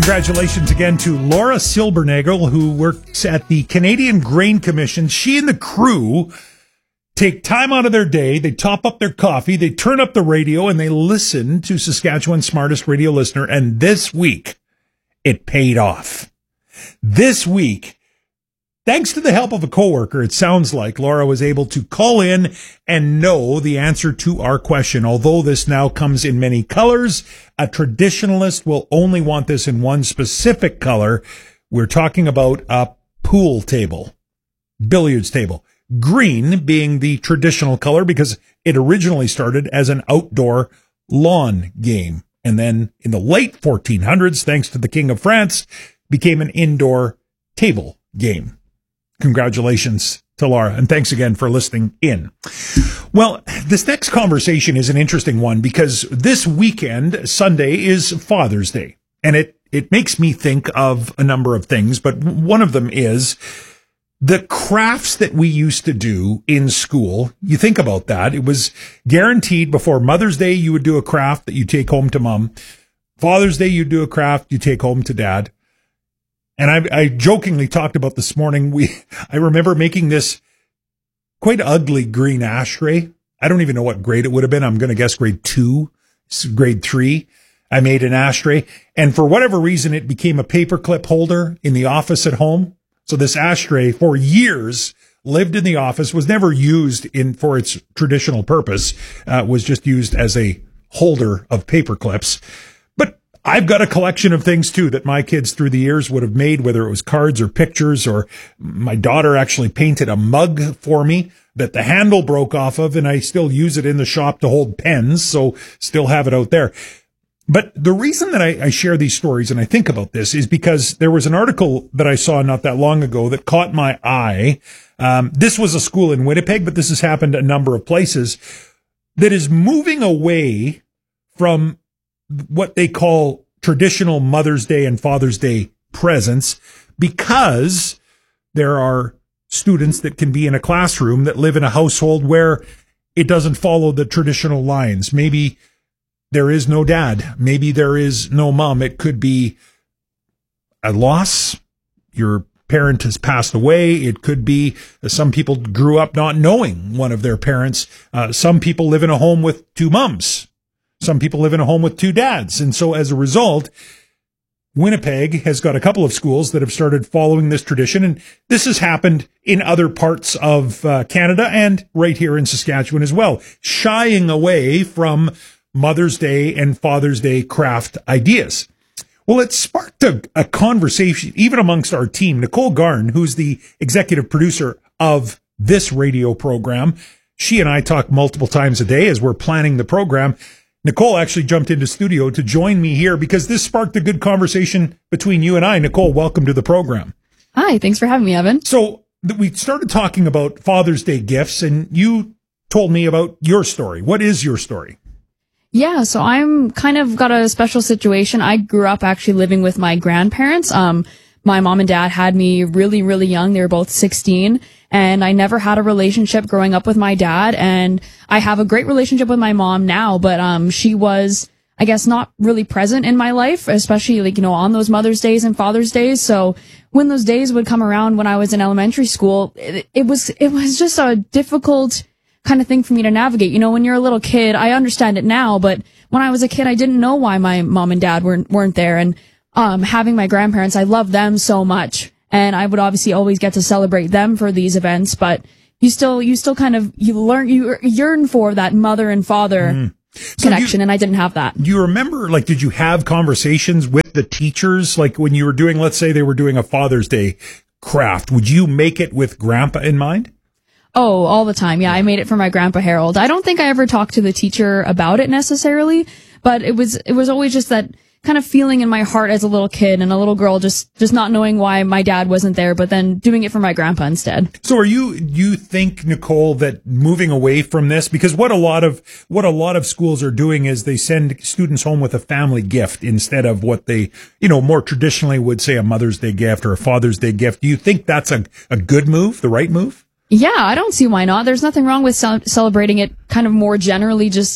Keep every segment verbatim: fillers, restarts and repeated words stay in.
Congratulations again to Laura Silbernagel, who works at the Canadian Grain Commission. She and the crew take time out of their day, they top up their coffee, they turn up the radio, and they listen to Saskatchewan's smartest radio listener. And this week, it paid off. This week, thanks to the help of a coworker, it sounds like Laura was able to call in and know the answer to our question. Although this now comes in many colors, a traditionalist will only want this in one specific color. We're talking about a pool table, billiards table. Green being the traditional color because it originally started as an outdoor lawn game. And then in the late fourteen hundreds, thanks to the King of France, became an indoor table game. Congratulations to Laura, and thanks again for listening in. Well, this next conversation is an interesting one because this weekend, Sunday, is Father's Day. And it, it makes me think of a number of things, but one of them is the crafts that we used to do in school. You think about that. It was guaranteed before Mother's Day, you would do a craft that you take home to mom. Father's Day, you do a craft you take home to dad. And I, I jokingly talked about this morning. We, I remember making this quite ugly green ashtray. I don't even know what grade it would have been. I'm going to guess grade two, grade three. I made an ashtray. And for whatever reason, it became a paperclip holder in the office at home. So this ashtray for years lived in the office, was never used in for its traditional purpose, uh, was just used as a holder of paper clips. But I've got a collection of things too that my kids through the years would have made, whether it was cards or pictures, or my daughter actually painted a mug for me that the handle broke off of, and I still use it in the shop to hold pens, so still have it out there. But the reason that I, I share these stories and I think about this is because there was an article that I saw not that long ago that caught my eye. Um, this was a school in Winnipeg, but this has happened a number of places, that is moving away from what they call traditional Mother's Day and Father's Day presents, because there are students that can be in a classroom that live in a household where it doesn't follow the traditional lines. Maybe there is no dad. Maybe there is no mom. It could be a loss. Your parent has passed away. It could be uh, some people grew up not knowing one of their parents. Uh, some people live in a home with two moms. Some people live in a home with two dads. And so as a result, Winnipeg has got a couple of schools that have started following this tradition. And this has happened in other parts of uh, Canada and right here in Saskatchewan as well, shying away from Mother's Day and Father's Day craft ideas. Well, it sparked a, a conversation even amongst our team. Nicole Garn, who's the executive producer of this radio program, she and I talk multiple times a day as we're planning the program. Nicole actually jumped into studio to join me here because this sparked a good conversation between you and I. Nicole, welcome to the program. Hi, thanks for having me, Evan. So we started talking about Father's Day gifts, and you told me about your story. What is your story? Yeah, so I'm kind of got a special situation. I grew up actually living with my grandparents. Um, my mom and dad had me really, really young. They were both sixteen, and I never had a relationship growing up with my dad. And I have a great relationship with my mom now, but um, she was, I guess, not really present in my life, especially like, you know, on those Mother's Days and Father's Days. So when those days would come around when I was in elementary school, it, it was it was just a difficult kind of thing for me to navigate. You know, when you're a little kid, I understand it now, but when I was a kid, I didn't know why my mom and dad weren't, weren't there. And, um, having my grandparents, I love them so much. And I would obviously always get to celebrate them for these events, but you still, you still kind of, you learn, you yearn for that mother and father mm. so connection. You, and I didn't have that. Do you remember, like, did you have conversations with the teachers? Like when you were doing, let's say they were doing a Father's Day craft, would you make it with grandpa in mind? Oh, all the time. Yeah, I made it for my grandpa Harold. I don't think I ever talked to the teacher about it necessarily, but it was, it was always just that kind of feeling in my heart as a little kid and a little girl, just, just not knowing why my dad wasn't there, but then doing it for my grandpa instead. So are you, you think, Nicole, that moving away from this, because what a lot of, what a lot of schools are doing is they send students home with a family gift instead of what they, you know, more traditionally would say a Mother's Day gift or a Father's Day gift. Do you think that's a, a good move, the right move? Yeah, I don't see why not. There's nothing wrong with ce- celebrating it kind of more generally, just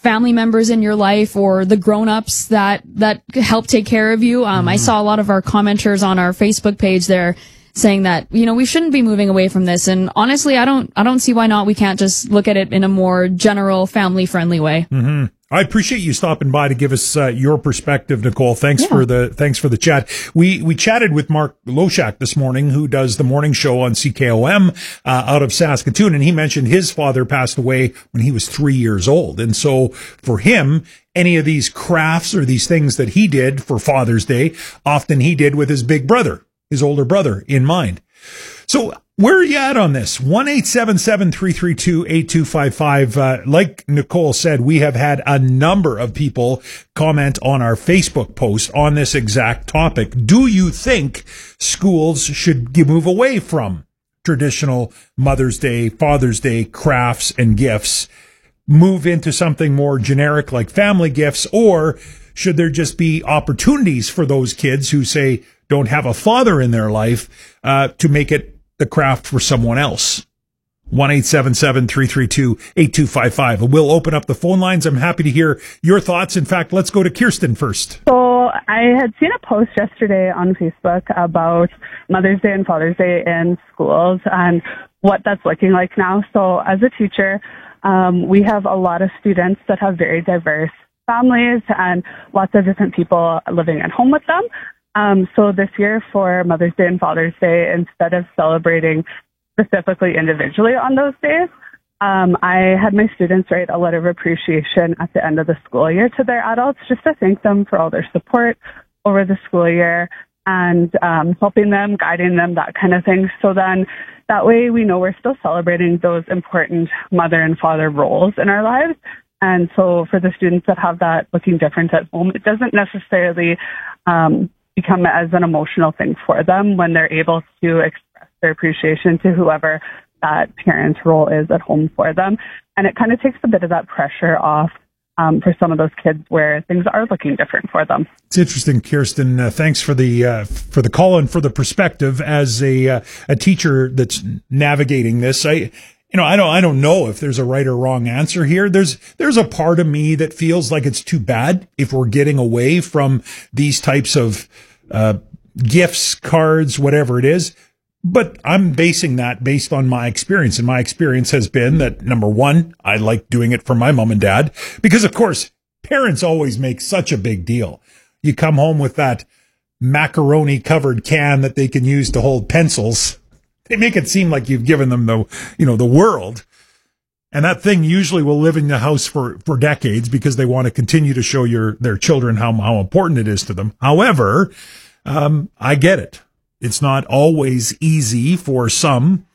family members in your life or the grown-ups that, that help take care of you. Um, mm. I saw a lot of our commenters on our Facebook page there saying that, you know, we shouldn't be moving away from this. And honestly, I don't, I don't see why not. We can't just look at it in a more general, family-friendly way. Mm-hmm. I appreciate you stopping by to give us uh, your perspective, Nicole. Thanks yeah. for the thanks for the chat. We we chatted with Mark Loshak this morning, who does the morning show on C K O M uh, out of Saskatoon, and he mentioned his father passed away when he was three years old, and so for him, any of these crafts or these things that he did for Father's Day, often he did with his big brother, his older brother, in mind. So where are you at on this? one eight seven seven, three three two, eight two five five. Uh, like Nicole said, we have had a number of people comment on our Facebook post on this exact topic. Do you think schools should move away from traditional Mother's Day, Father's Day crafts and gifts, move into something more generic like family gifts, or should there just be opportunities for those kids who say don't have a father in their life uh, to make it the craft for someone else? one eight seven seven, three three two, eight two five five. We'll open up the phone lines. I'm happy to hear your thoughts. In fact, let's go to Kirsten first. So I had seen a post yesterday on Facebook about Mother's Day and Father's Day in schools and what that's looking like now. So as a teacher, um, we have a lot of students that have very diverse families and lots of different people living at home with them. Um, so this year for Mother's Day and Father's Day, instead of celebrating specifically individually on those days, um, I had my students write a letter of appreciation at the end of the school year to their adults, just to thank them for all their support over the school year and um, helping them, guiding them, that kind of thing. So then that way we know we're still celebrating those important mother and father roles in our lives. And so for the students that have that looking different at home, it doesn't necessarily um, become as an emotional thing for them when they're able to express their appreciation to whoever that parent role is at home for them. And it kind of takes a bit of that pressure off um, for some of those kids where things are looking different for them. It's interesting, Kirsten. Uh, thanks for the uh, for the call and for the perspective as a uh, a teacher that's navigating this. I. You know, I don't, I don't know if there's a right or wrong answer here. There's, there's a part of me that feels like it's too bad if we're getting away from these types of, uh, gifts, cards, whatever it is. But I'm basing that based on my experience. And my experience has been that, number one, I like doing it for my mom and dad because, of course, parents always make such a big deal. You come home with that macaroni covered can that they can use to hold pencils. They make it seem like you've given them the, you know, the world. And that thing usually will live in the house for, for decades because they want to continue to show your, their children how, how important it is to them. However, um, I get it. It's not always easy for some,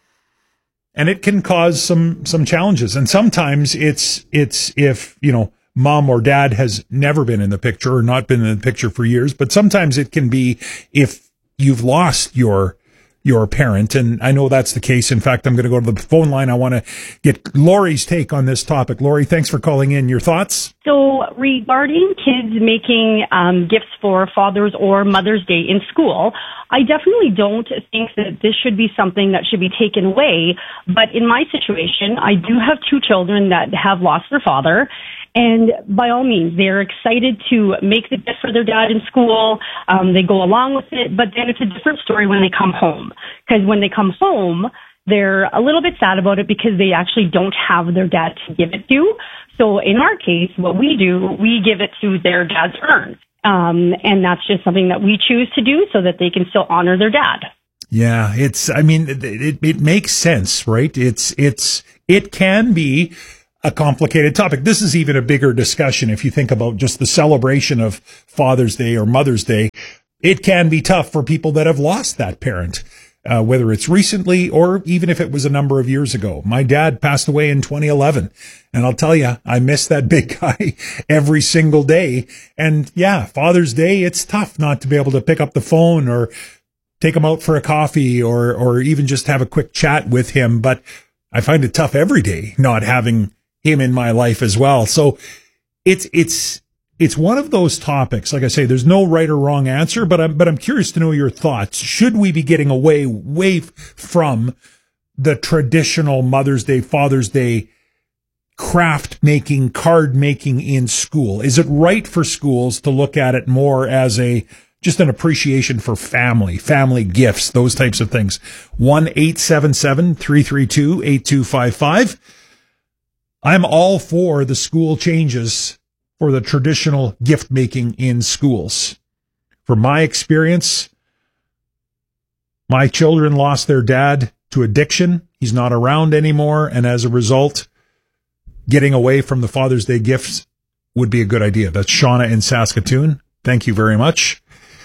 and it can cause some, some challenges. And sometimes it's, it's if, you know, mom or dad has never been in the picture or not been in the picture for years, but sometimes it can be if you've lost your your parent. And I know that's the case. In fact, I'm going to go to the phone line. I want to get Lori's take on this topic. Lori, thanks for calling in. Your thoughts? So regarding kids making um, gifts for Father's or Mother's Day in school, I definitely don't think that this should be something that should be taken away. But in my situation, I do have two children that have lost their father. And by all means, they're excited to make the gift for their dad in school. Um, they go along with it, but then it's a different story when they come home. Because when they come home, they're a little bit sad about it because they actually don't have their dad to give it to. So in our case, what we do, we give it to their dad's urn. Um, and that's just something that we choose to do so that they can still honor their dad. Yeah, it's, I mean, it, it, it makes sense, right? It's, it's, it can be a complicated topic. This is even a bigger discussion if you think about just the celebration of Father's Day or Mother's Day. It can be tough for people that have lost that parent, uh, whether it's recently or even if it was a number of years ago. My dad passed away in twenty eleven, and I'll tell you, I miss that big guy every single day. And yeah, Father's Day, it's tough not to be able to pick up the phone or take him out for a coffee or, or even just have a quick chat with him. But I find it tough every day not having him in my life as well. So it's, it's, it's one of those topics. Like I say, there's no right or wrong answer, but I'm, but I'm curious to know your thoughts. Should we be getting away, way from the traditional Mother's Day, Father's Day craft making, card making in school? Is it right for schools to look at it more as a just an appreciation for family, family gifts, those types of things? one eight seven seven, three three two, eight two five five. I'm all for the school changes for the traditional gift making in schools. From my experience, my children lost their dad to addiction. He's not around anymore. And as a result, getting away from the Father's Day gifts would be a good idea. That's Shauna in Saskatoon. Thank you very much.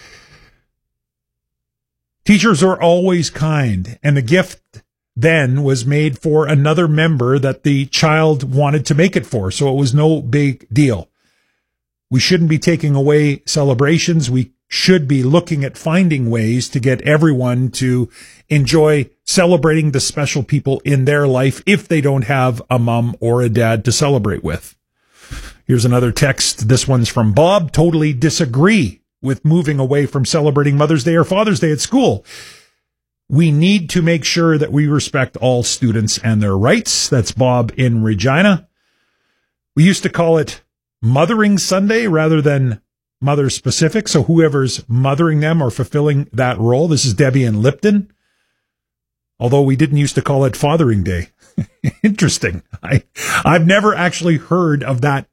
Teachers are always kind, and the gift then was made for another member that the child wanted to make it for, so it was no big deal. We shouldn't be taking away celebrations. We should be looking at finding ways to get everyone to enjoy celebrating the special people in their life if they don't have a mom or a dad to celebrate with. Here's another text. This one's from Bob. Totally disagree with moving away from celebrating Mother's Day or Father's Day at school. We need to make sure that we respect all students and their rights. That's Bob in Regina. We used to call it Mothering Sunday rather than mother specific. So whoever's mothering them or fulfilling that role. This is Debbie in Lipton. Although we didn't used to call it Fathering Day. Interesting. I, I've never actually heard of that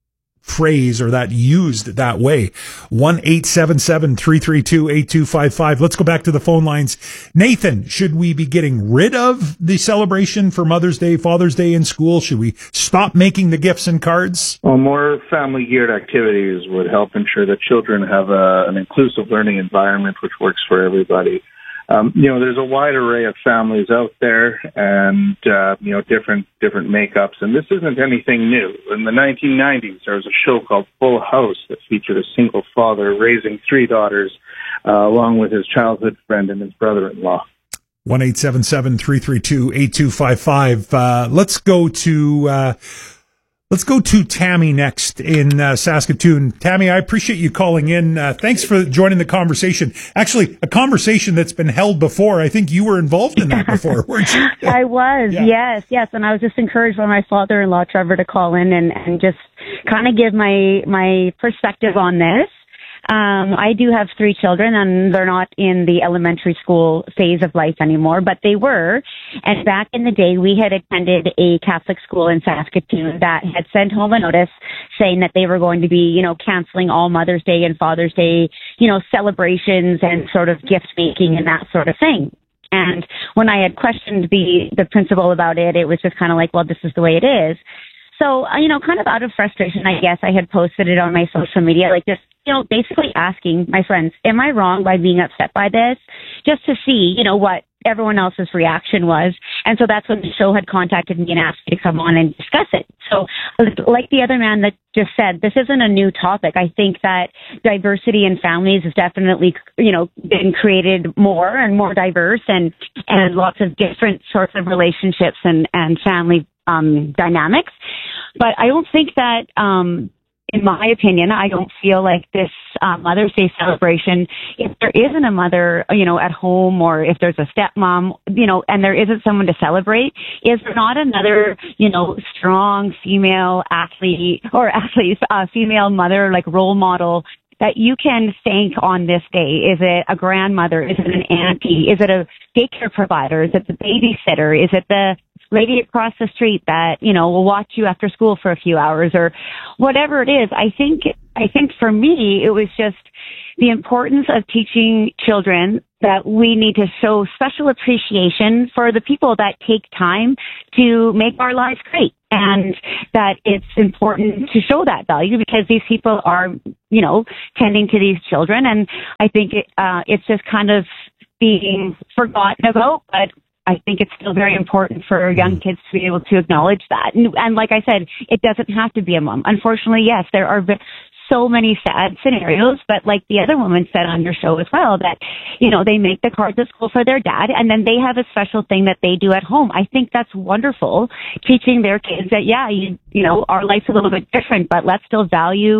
phrase or that used that way. one eight seven seven, three three two, eight two five five. Let's go back to the phone lines. Nathan, should we be getting rid of the celebration for Mother's Day, Father's Day in school? Should we stop making the gifts and cards? Well, more family-geared activities would help ensure that children have a, an inclusive learning environment which works for everybody. Um, you know, there's a wide array of families out there and, uh, you know, different, different makeups. And this isn't anything new. In the nineteen nineties, there was a show called Full House that featured a single father raising three daughters, uh, along with his childhood friend and his brother-in-law. one eight seven seven, three three two, eight two five five. Uh, let's go to, uh, Let's go to Tammy next in uh, Saskatoon. Tammy, I appreciate you calling in. Uh, thanks for joining the conversation. Actually, a conversation that's been held before. I think you were involved in that before, weren't you? I was, yeah. yes, yes. And I was just encouraged by my father-in-law, Trevor, to call in and, and just kind of give my, my perspective on this. Um, I do have three children, and they're not in the elementary school phase of life anymore, but they were. And back in the day, we had attended a Catholic school in Saskatoon that had sent home a notice saying that they were going to be, you know, canceling all Mother's Day and Father's Day, you know, celebrations and sort of gift making and that sort of thing. And when I had questioned the, the principal about it, it was just kind of like, well, this is the way it is. So, you know, kind of out of frustration, I guess, I had posted it on my social media, like just, you know, basically asking my friends, am I wrong by being upset by this? Just to see, you know, what everyone else's reaction was. And so that's when the show had contacted me and asked me to come on and discuss it. So like the other man that just said, this isn't a new topic. I think that diversity in families has definitely, you know, been created more and more diverse and, and lots of different sorts of relationships and, and family um, dynamics. But I don't think that, um, in my opinion, I don't feel like this uh, Mother's Day celebration, if there isn't a mother, you know, at home, or if there's a stepmom, you know, and there isn't someone to celebrate, is there not another, you know, strong female athlete or athlete, uh, female mother, like role model that you can thank on this day? Is it a grandmother? Is it an auntie? Is it a daycare provider? Is it the babysitter? Is it the lady across the street that, you know, will watch you after school for a few hours, or whatever it is? I think, I think for me, it was just the importance of teaching children that we need to show special appreciation for the people that take time to make our lives great. And that it's important to show that value because these people are, you know, tending to these children. And I think it, uh, it's just kind of being forgotten about, but I think it's still very important for young kids to be able to acknowledge that. And, and like I said, it doesn't have to be a mom. Unfortunately, yes, there are so many sad scenarios, but like the other woman said on your show as well, that, you know, they make the cards at school for their dad and then they have a special thing that they do at home. I think that's wonderful, teaching their kids that, yeah, you, you know, our life's a little bit different, but let's still value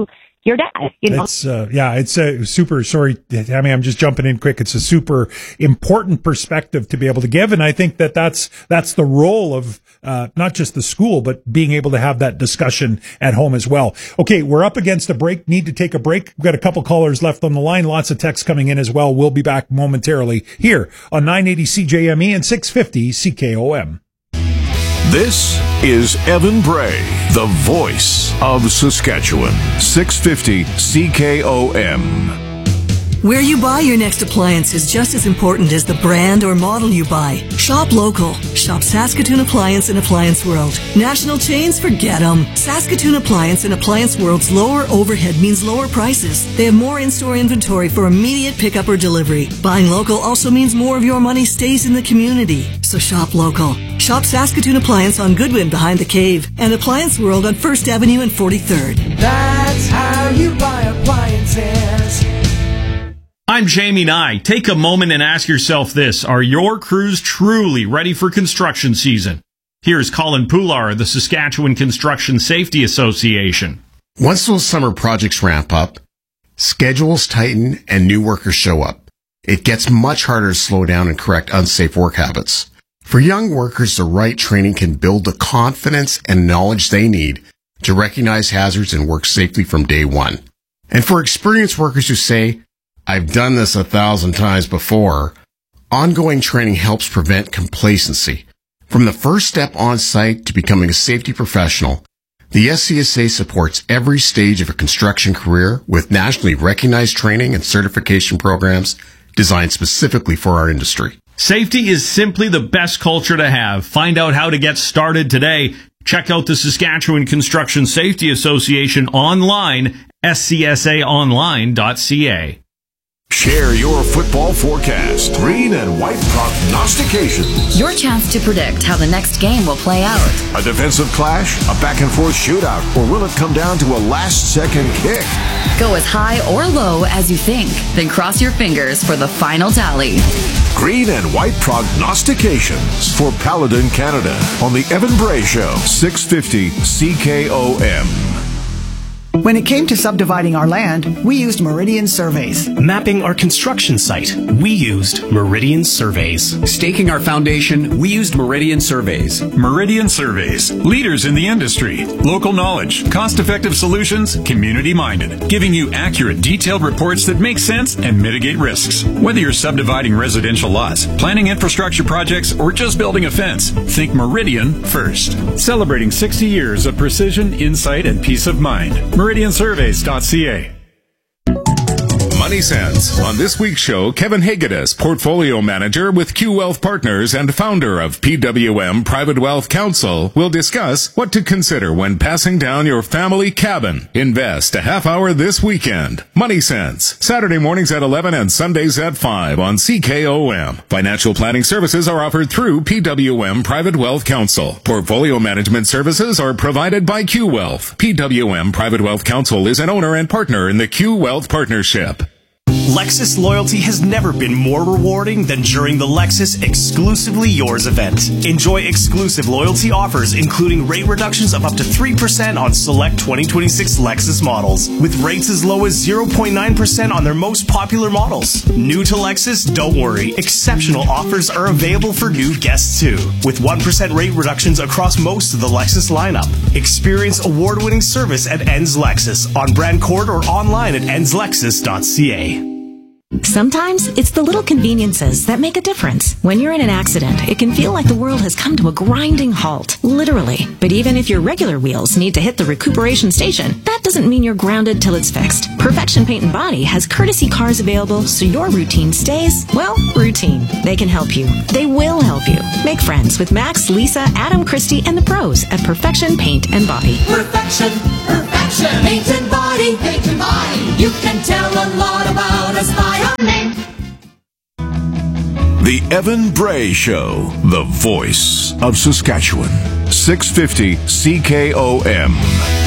your dad, you know? It's, uh, yeah, it's a super, sorry, Tammy, I'm just jumping in quick. It's a super important perspective to be able to give. And I think that that's, that's the role of, uh, not just the school, but being able to have that discussion at home as well. Okay. We're up against a break. Need to take a break. We've got a couple callers left on the line. Lots of texts coming in as well. We'll be back momentarily here on nine eighty C J M E and six fifty C K O M. This is Evan Bray, the voice of Saskatchewan. six fifty C K O M. Where you buy your next appliance is just as important as the brand or model you buy. Shop local. Shop Saskatoon Appliance and Appliance World. National chains, forget them. Saskatoon Appliance and Appliance World's lower overhead means lower prices. They have more in-store inventory for immediate pickup or delivery. Buying local also means more of your money stays in the community. So shop local. Shop Saskatoon Appliance on Goodwin behind the Cave and Appliance World on First Avenue and forty-third. That's how you buy appliances. I'm Jamie Nye. Take a moment and ask yourself this. Are your crews truly ready for construction season? Here's Colin Poular of the Saskatchewan Construction Safety Association. Once those summer projects ramp up, schedules tighten and new workers show up. It gets much harder to slow down and correct unsafe work habits. For young workers, the right training can build the confidence and knowledge they need to recognize hazards and work safely from day one. And for experienced workers who say, I've done this a thousand times before, ongoing training helps prevent complacency. From the first step on site to becoming a safety professional, the S C S A supports every stage of a construction career with nationally recognized training and certification programs designed specifically for our industry. Safety is simply the best culture to have. Find out how to get started today. Check out the Saskatchewan Construction Safety Association online, S C S A online dot C A. Share your football forecast. Green and white prognostications. Your chance to predict how the next game will play out. A defensive clash, a back-and-forth shootout, or will it come down to a last-second kick? Go as high or low as you think, then cross your fingers for the final tally. Green and white prognostications for Paladin Canada on the Evan Bray Show, six fifty C K O M. When it came to subdividing our land, we used Meridian Surveys. Mapping our construction site, we used Meridian Surveys. Staking our foundation, we used Meridian Surveys. Meridian Surveys, leaders in the industry. Local knowledge, cost-effective solutions, community-minded, giving you accurate, detailed reports that make sense and mitigate risks. Whether you're subdividing residential lots, planning infrastructure projects, or just building a fence, think Meridian first. Celebrating sixty years of precision, insight, and peace of mind. Meridian Surveys dot C A. Money Sense. On this week's show, Kevin Hagedis, portfolio manager with Q Wealth Partners and founder of P W M Private Wealth Counsel, will discuss what to consider when passing down your family cabin. Invest a half hour this weekend. Money Sense. Saturday mornings at eleven and Sundays at five on C K O M. Financial planning services are offered through P W M Private Wealth Counsel. Portfolio management services are provided by Q Wealth. P W M Private Wealth Counsel is an owner and partner in the Q Wealth Partnership. Lexus loyalty has never been more rewarding than during the Lexus Exclusively Yours event. Enjoy exclusive loyalty offers, including rate reductions of up to three percent on select twenty twenty-six Lexus models, with rates as low as zero point nine percent on their most popular models. New to Lexus? Don't worry. Exceptional offers are available for new guests too, with one percent rate reductions across most of the Lexus lineup. Experience award-winning service at Enns Lexus on Brand Court or online at enns lexus dot c a. Sometimes it's the little conveniences that make a difference. When you're in an accident, it can feel like the world has come to a grinding halt, literally. But even if your regular wheels need to hit the recuperation station, that doesn't mean you're grounded till it's fixed. Perfection Paint and Body has courtesy cars available so your routine stays, well, routine. They can help you. They will help you. Make friends with Max, Lisa, Adam, Christy, and the pros at Perfection Paint and Body. Perfection, perfection, paint and body, paint and body. You can tell a lot about us by our name. The Evan Bray Show, the voice of Saskatchewan. six fifty C K O M.